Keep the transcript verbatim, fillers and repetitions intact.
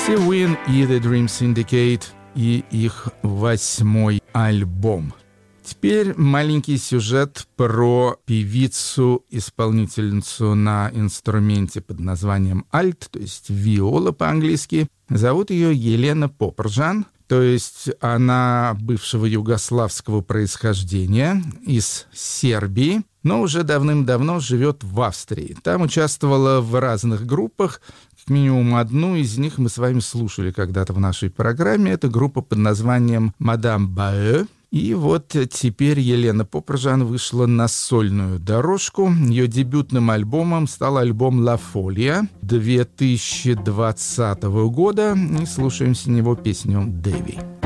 Sea и The Dream Syndicate и их восьмой альбом. Теперь маленький сюжет про певицу-исполнительницу на инструменте под названием альт, то есть виола по-английски. Зовут ее Елена Попржан, то есть она бывшего югославского происхождения, из Сербии, но уже давным-давно живет в Австрии. Там участвовала в разных группах, как минимум одну из них мы с вами слушали когда-то в нашей программе. Это группа под названием «Мадам Баэ». И вот теперь Елена Попржан вышла на сольную дорожку. Ее дебютным альбомом стал альбом «Ла Фолия» две тысячи двадцатого года. И слушаем с него песню «Дэви».